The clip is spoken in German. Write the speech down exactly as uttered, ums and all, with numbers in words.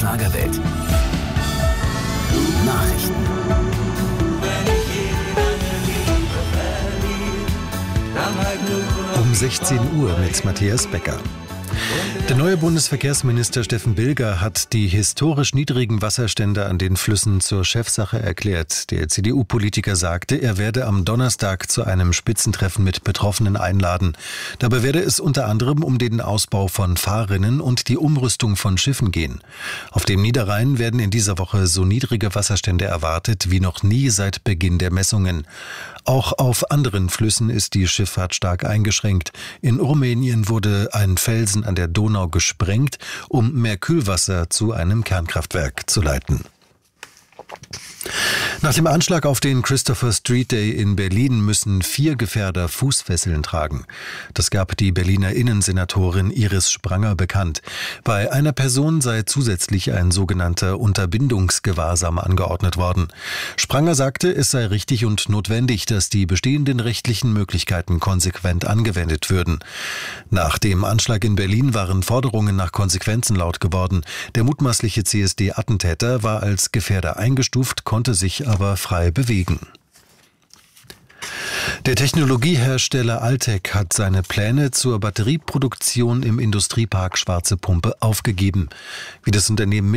Schlagerwelt. Nachrichten. Um sechzehn Uhr mit Matthias Becker. Der neue Bundesverkehrsminister Steffen Bilger hat die historisch niedrigen Wasserstände an den Flüssen zur Chefsache erklärt. Der C D U-Politiker sagte, er werde am Donnerstag zu einem Spitzentreffen mit Betroffenen einladen. Dabei werde es unter anderem um den Ausbau von Fahrrinnen und die Umrüstung von Schiffen gehen. Auf dem Niederrhein werden in dieser Woche so niedrige Wasserstände erwartet wie noch nie seit Beginn der Messungen. Auch auf anderen Flüssen ist die Schifffahrt stark eingeschränkt. In Rumänien wurde ein Felsen an der Donau gesprengt, um mehr Kühlwasser zu einem Kernkraftwerk zu leiten. Nach dem Anschlag auf den Christopher Street Day in Berlin müssen vier Gefährder Fußfesseln tragen. Das gab die Berliner Innensenatorin Iris Spranger bekannt. Bei einer Person sei zusätzlich ein sogenannter Unterbindungsgewahrsam angeordnet worden. Spranger sagte, es sei richtig und notwendig, dass die bestehenden rechtlichen Möglichkeiten konsequent angewendet würden. Nach dem Anschlag in Berlin waren Forderungen nach Konsequenzen laut geworden. Der mutmaßliche C S D-Attentäter war als Gefährder eingestuft, konnte sich aber frei bewegen. Der Technologiehersteller Altec hat seine Pläne zur Batterieproduktion im Industriepark Schwarze Pumpe aufgegeben. Wie das Unternehmen